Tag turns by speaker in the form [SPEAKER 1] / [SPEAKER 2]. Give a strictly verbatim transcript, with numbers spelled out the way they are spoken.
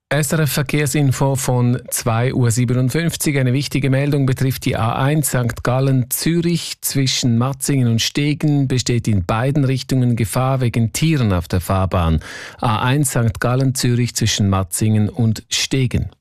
[SPEAKER 1] S R F Verkehrsinfo von zwei Uhr siebenundfünfzig. Eine wichtige Meldung betrifft die A eins Sankt Gallen-Zürich. Zwischen Matzingen und Stegen besteht in beiden Richtungen Gefahr wegen Tieren auf der Fahrbahn. A eins Sankt Gallen-Zürich zwischen Matzingen und Stegen.